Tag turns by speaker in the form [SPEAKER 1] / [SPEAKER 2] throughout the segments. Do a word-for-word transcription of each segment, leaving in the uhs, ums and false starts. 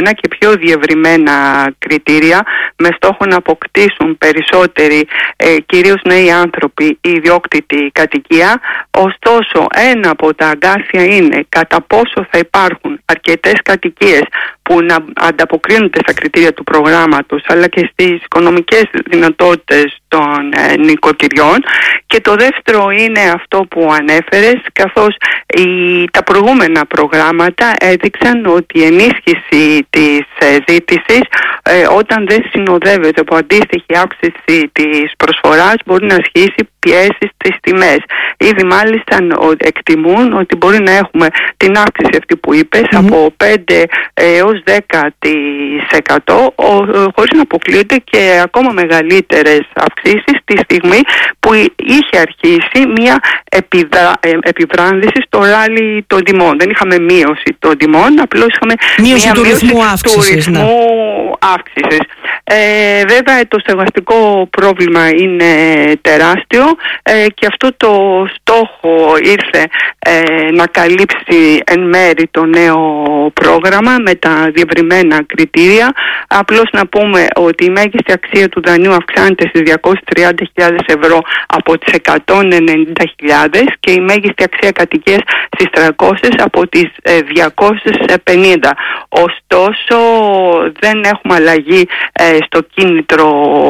[SPEAKER 1] συγκεκριμένα και πιο διευρυμένα κριτήρια με στόχο να αποκτήσουν περισσότεροι, ε, κυρίως νέοι άνθρωποι, ιδιόκτητη κατοικία. Ωστόσο, ένα από τα αγκάθια είναι κατά πόσο θα υπάρχουν αρκετές κατοικίες που να ανταποκρίνονται στα κριτήρια του προγράμματος, αλλά και στις οικονομικές δυνατότητες των ε, νοικοκυριών. Και το δεύτερο είναι αυτό που ανέφερες, καθώς η, τα προηγούμενα προγράμματα έδειξαν ότι η ενίσχυση της ε, ζήτησης ε, όταν δεν συνοδεύεται από αντίστοιχη αύξηση της προσφοράς μπορεί να ασχίσει πιέσεις στις τιμές. Ήδη μάλιστα εκτιμούν ότι μπορεί να έχουμε την αύξηση αυτή που είπες mm-hmm. από πέντε έως δέκα τοις εκατό χωρίς να αποκλείονται και ακόμα μεγαλύτερες αυξήσεις τη στιγμή που είχε αρχίσει μια επιδρα... επιβράνθηση στο ράλι των τιμών. Δεν είχαμε μείωση των τιμών, απλώς είχαμε
[SPEAKER 2] μείωση
[SPEAKER 1] μια
[SPEAKER 2] του
[SPEAKER 1] μείωση
[SPEAKER 2] ρυθμού
[SPEAKER 1] του
[SPEAKER 2] αύξησης.
[SPEAKER 1] ρυθμού
[SPEAKER 2] Ναι.
[SPEAKER 1] αύξησης. Ε, βέβαια το στεγαστικό πρόβλημα είναι τεράστιο ε, και αυτό το στόχο ήρθε ε, να καλύψει εν μέρη το νέο πρόγραμμα με τα διευρυμένα κριτήρια. Απλώς να πούμε ότι η μέγιστη αξία του δανείου αυξάνεται στις διακόσιες τριάντα χιλιάδες ευρώ από τις εκατόν ενενήντα χιλιάδες και η μέγιστη αξία κατοικίας στις τριακόσιες από τις ε, διακόσιες πενήντα. Ωστόσο δεν έχουμε αλλαγή ε, στο κίνητρο,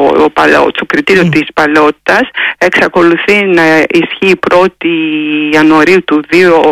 [SPEAKER 1] στο κριτήριο mm. της παλαιότητας. Εξακολουθεί να ισχύει πρώτη Ιανουαρίου του,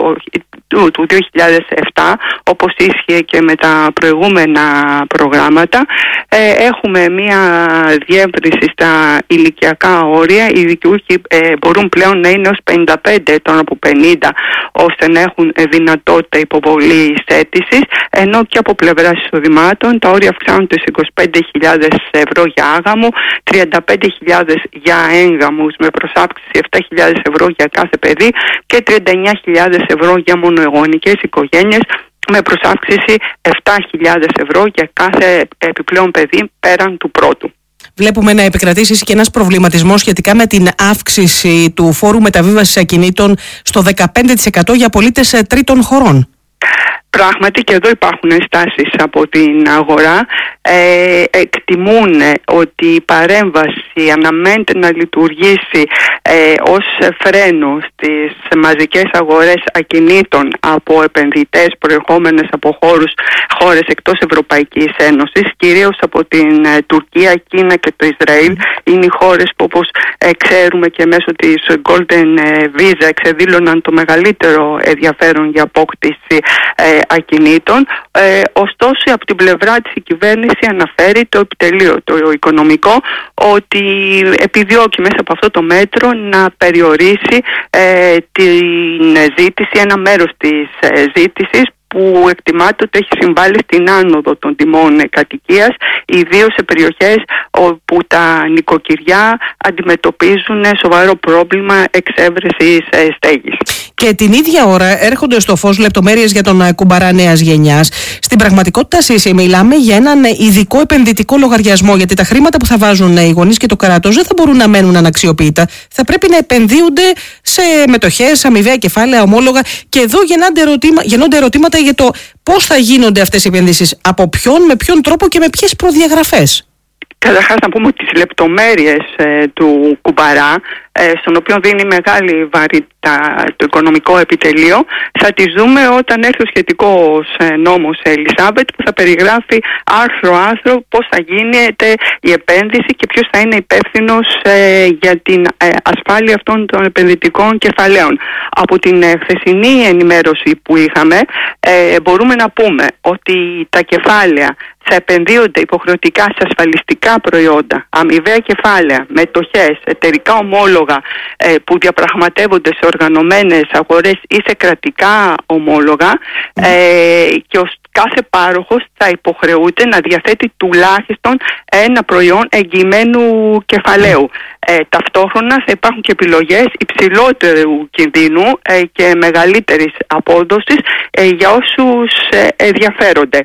[SPEAKER 1] του, του δύο χιλιάδες επτά, όπως ίσχυε και με τα προηγούμενα προγράμματα. Ε, έχουμε μία διεύρυνση στα ηλικιακά όρια. Οι δικαιούχοι ε, μπορούν πλέον να είναι ως πενήντα πέντε ετών από πενήντα, ώστε να έχουν δυνατότητα υποβολής αίτησης, ενώ και από πλευράς εισοδημάτων τα όρια αυξάνονται σε είκοσι πέντε χιλιάδες ευρώ για άγαμο, τριάντα πέντε χιλιάδες για έγγαμους με προσάυξηση επτά χιλιάδες ευρώ για κάθε παιδί και τριάντα εννιά χιλιάδες ευρώ για μονοεγονικές οικογένειες με προσάυξηση επτά χιλιάδες ευρώ για κάθε επιπλέον παιδί πέραν του πρώτου.
[SPEAKER 2] Βλέπουμε να επικρατήσει και ένας προβληματισμός σχετικά με την αύξηση του φόρου μεταβίβασης ακινήτων στο δεκαπέντε τοις εκατό για πολίτες τρίτων χωρών.
[SPEAKER 1] Πράγματι και εδώ υπάρχουν ενστάσεις από την αγορά. Ε, εκτιμούν ότι η παρέμβαση αναμένεται να λειτουργήσει ε, ως φρένο στις μαζικές αγορές ακινήτων από επενδυτές προερχόμενες από χώρους, χώρες εκτός Ευρωπαϊκής Ένωσης, κυρίως από την ε, Τουρκία, Κίνα και το Ισραήλ. Είναι οι χώρες που, όπως ε, ξέρουμε και μέσω της Golden Visa, εξεδήλωναν το μεγαλύτερο ενδιαφέρον για απόκτηση ε, ακινήτων. Ε, ωστόσο από την πλευρά της η κυβέρνηση αναφέρει το επιτελείο, το οικονομικό, ότι επιδιώκει μέσα από αυτό το μέτρο να περιορίσει ε, την ζήτηση, ένα μέρος της ε, ζήτησης που εκτιμάται ότι έχει συμβάλει στην άνοδο των τιμών κατοικίας, ιδίως σε περιοχές όπου τα νοικοκυριά αντιμετωπίζουν σοβαρό πρόβλημα εξέβρεσης στέγης.
[SPEAKER 2] Και την ίδια ώρα έρχονται στο φως λεπτομέρειες για τον κουμπαρά νέας γενιάς. Στην πραγματικότητα, Σύση, μιλάμε για έναν ειδικό επενδυτικό λογαριασμό, γιατί τα χρήματα που θα βάζουν οι γονείς και το κράτος δεν θα μπορούν να μένουν αναξιοποιητά. Θα πρέπει να επενδύονται σε μετοχές, αμοιβαία κεφάλαια, ομόλογα. Και εδώ γεννώνται ερωτήμα, γεννώνται ερωτήματα για το πώς θα γίνονται αυτές οι επενδύσεις, από ποιον, με ποιον τρόπο και με ποιες προδιαγραφές.
[SPEAKER 1] Καταρχάς να πούμε ότι τις λεπτομέρειες ε, του κουμπαρά, ε, στον οποίο δίνει μεγάλη βαρύτητα το οικονομικό επιτελείο, θα τις δούμε όταν έρθει ο σχετικός ε, νόμος Ελισάβετ, που θα περιγράφει άρθρο-άρθρο πώς θα γίνεται η επένδυση και ποιος θα είναι υπεύθυνος ε, για την ε, ασφάλεια αυτών των επενδυτικών κεφαλαίων. Από την ε, χθεσινή ενημέρωση που είχαμε, ε, μπορούμε να πούμε ότι τα κεφάλαια θα επενδύονται υποχρεωτικά σε ασφαλιστικά προϊόντα, αμοιβαία κεφάλαια, μετοχές, εταιρικά ομόλογα ε, που διαπραγματεύονται σε οργανωμένες αγορές ή σε κρατικά ομόλογα mm. ε, και ως κάθε πάροχος θα υποχρεούται να διαθέτει τουλάχιστον ένα προϊόν εγγυημένου κεφαλαίου. Ε, ταυτόχρονα θα υπάρχουν και επιλογές υψηλότερου κινδύνου ε, και μεγαλύτερης απόδοσης ε, για όσους ε, ενδιαφέρονται.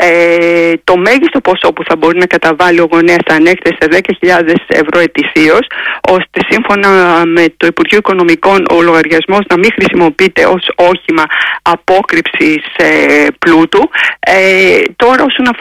[SPEAKER 1] Ε, το μέγιστο ποσό που θα μπορεί να καταβάλει ο γονέας θα ανέχεται σε δέκα χιλιάδες ευρώ ετησίως, ώστε σύμφωνα με το Υπουργείο Οικονομικών ο λογαριασμός να μην χρησιμοποιείται ως όχημα απόκρυψης ε, πλούτου. Ε, τώρα όσον